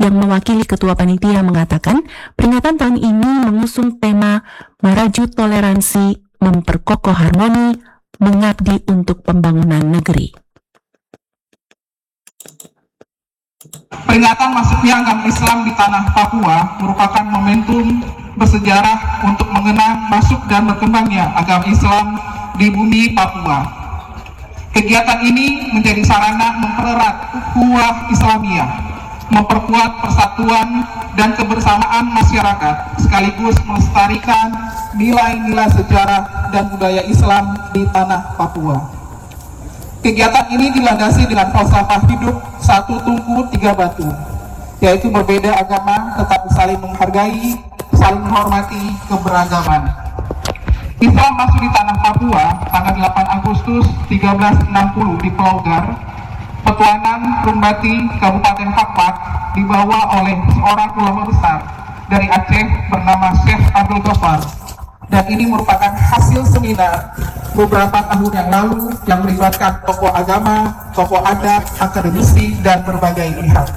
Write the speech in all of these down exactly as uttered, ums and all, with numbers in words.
yang mewakili ketua panitia mengatakan peringatan tahun ini mengusung tema merajut toleransi, memperkokoh harmoni, mengabdi untuk pembangunan negeri. Peringatan masuknya agama Islam di tanah Papua merupakan momentum bersejarah untuk mengenang masuk dan berkembangnya agama Islam di bumi Papua. Kegiatan ini menjadi sarana mempererat ukhuwah Islamiyah, memperkuat persatuan dan kebersamaan masyarakat, sekaligus melestarikan nilai-nilai sejarah dan budaya Islam di tanah Papua. Kegiatan ini dilandasi dengan falsafah hidup satu tungku tiga batu, yaitu berbeda agama tetapi saling menghargai, saling menghormati keberagaman. Islam masuk di tanah Papua tanggal delapan Agustus seribu tiga ratus enam puluh di Pulau Gar, Petuanan Rumbati, Kabupaten Pakpak, dibawa oleh seorang ulama besar dari Aceh bernama Syekh Abdul Ghaffar. Dan ini merupakan hasil seminar beberapa tahun yang lalu yang melibatkan tokoh agama, tokoh adat, akademisi, dan berbagai pihak.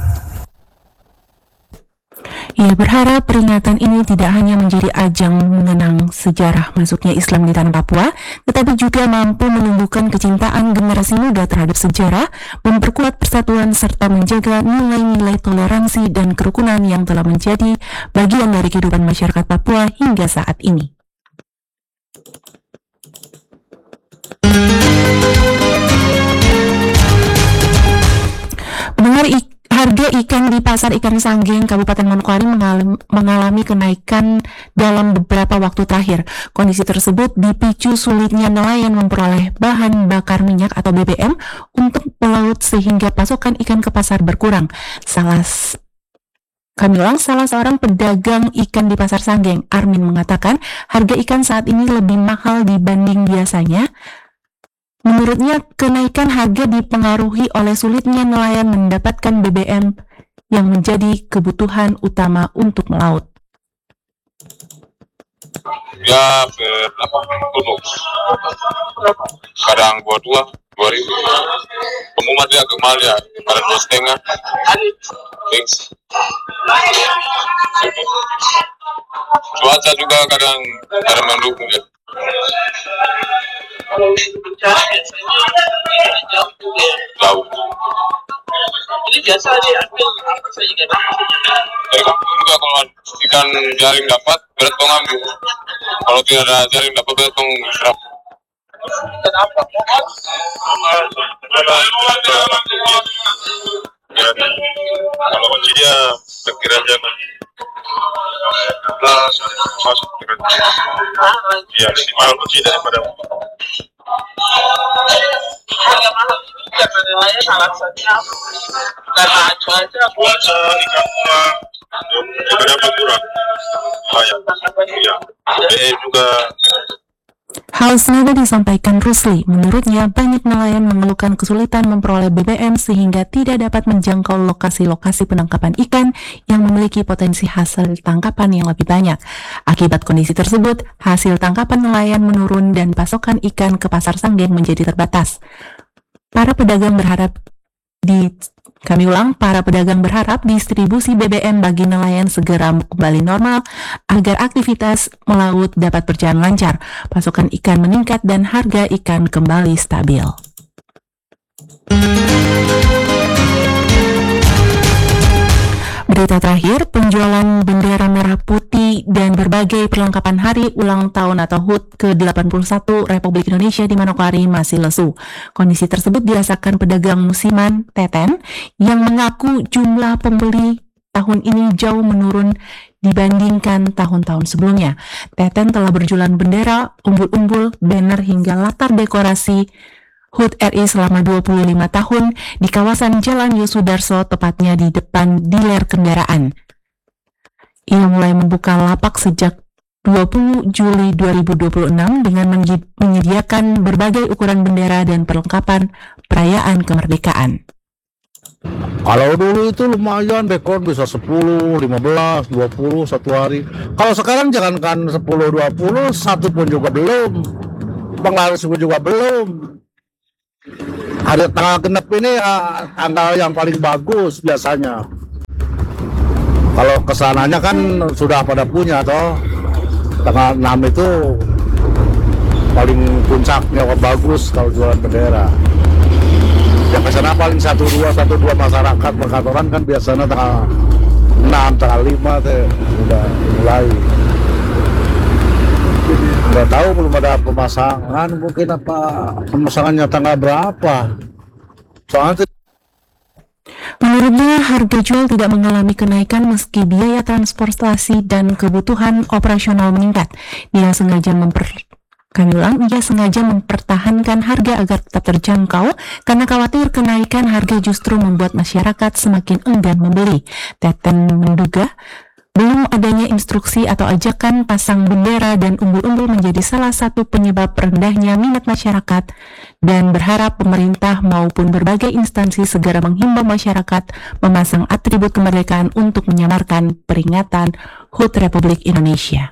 Ia berharap peringatan ini tidak hanya menjadi ajang mengenang sejarah masuknya Islam di tanah Papua, tetapi juga mampu menumbuhkan kecintaan generasi muda terhadap sejarah, memperkuat persatuan serta menjaga nilai-nilai toleransi dan kerukunan yang telah menjadi bagian dari kehidupan masyarakat Papua hingga saat ini. Pendengar, harga ikan di Pasar Ikan Sanggeng, Kabupaten Manokwari mengalami, mengalami kenaikan dalam beberapa waktu terakhir. Kondisi tersebut dipicu sulitnya nelayan memperoleh bahan bakar minyak atau B B M untuk melaut sehingga pasokan ikan ke pasar berkurang. Salah Kami ulang, salah seorang pedagang ikan di Pasar Sanggeng, Armin, mengatakan harga ikan saat ini lebih mahal dibanding biasanya. Menurutnya, kenaikan harga dipengaruhi oleh sulitnya nelayan mendapatkan B B M yang menjadi kebutuhan utama untuk melaut. Ya, berapa puluh? Kadang dua dua, dua ribu. Pengumuman dia kemal ya, kadang dua setengah. Thanks. Cuaca juga kadang kadang mendukung ya. Kalau bicara biasanya jauh. Jadi biasa diambil apa saja kan? Dari kampung juga kalau ikan jaring dapat, berat tong ambil. Kalau tidak ada jaring dapat, berat tong serap. Kenapa? Kalau kunci dia pikiran jangan belas masuk dengan ya minimal kunci daripada Harga mahal ini karena nilainya alasannya karena cuaca cuaca ikan kurang juga dapat kurang banyak ya B M juga. Hal senada disampaikan Rusli. Menurutnya, banyak nelayan mengeluhkan kesulitan memperoleh B B M sehingga tidak dapat menjangkau lokasi-lokasi penangkapan ikan yang memiliki potensi hasil tangkapan yang lebih banyak. Akibat kondisi tersebut, hasil tangkapan nelayan menurun dan pasokan ikan ke Pasar Sanggeng menjadi terbatas. Para pedagang berharap di Kami ulang, para pedagang berharap distribusi B B M bagi nelayan segera kembali normal agar aktivitas melaut dapat berjalan lancar, pasokan ikan meningkat dan harga ikan kembali stabil. Berita terakhir, penjualan bendera merah putih dan berbagai perlengkapan hari ulang tahun atau H U T ke delapan puluh satu Republik Indonesia di Manokwari masih lesu. Kondisi tersebut dirasakan pedagang musiman Teten yang mengaku jumlah pembeli tahun ini jauh menurun dibandingkan tahun-tahun sebelumnya. Teten telah berjualan bendera, umbul-umbul, banner hingga latar dekorasi H U T R I selama dua puluh lima tahun di kawasan Jalan Yosudarso, tepatnya di depan dealer kendaraan. Ia mulai membuka lapak sejak dua puluh Juli dua ribu dua puluh enam dengan menyediakan berbagai ukuran bendera dan perlengkapan perayaan kemerdekaan. Kalau dulu itu lumayan, dekor bisa sepuluh, lima belas, dua puluh satu hari. Kalau sekarang jangankan sepuluh, dua puluh, satu pun juga belum. Penglaris juga belum. Hari tanggal genep ini uh, tanggal yang paling bagus biasanya. Kalau kesananya kan sudah pada punya toh, tanggal enam itu paling puncaknya bagus kalau jualan bendera. Yang kesana paling satu dua satu dua masyarakat perkantoran kan biasanya tanggal enam tanggal lima teh udah mulai. Nggak tahu belum ada pemasangan, mungkin apa pemasangannya tanggal berapa. Soalnya Menurutnya, harga jual tidak mengalami kenaikan meski biaya transportasi dan kebutuhan operasional meningkat. Dia sengaja memper Kami ulang, ia sengaja mempertahankan harga agar tetap terjangkau karena khawatir kenaikan harga justru membuat masyarakat semakin enggan membeli. Teten menduga belum adanya instruksi atau ajakan pasang bendera dan umbul-umbul menjadi salah satu penyebab rendahnya minat masyarakat dan berharap pemerintah maupun berbagai instansi segera menghimbau masyarakat memasang atribut kemerdekaan untuk menyamarkan peringatan H U T Republik Indonesia.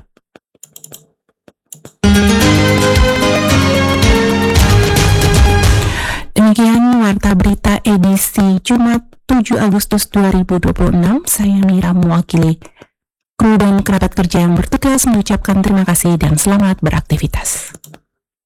Demikian Warta Berita edisi Jumat tujuh Agustus dua ribu dua puluh enam. Saya Mira mewakili kru dan kerabat kerja yang bertugas mengucapkan terima kasih dan selamat beraktivitas.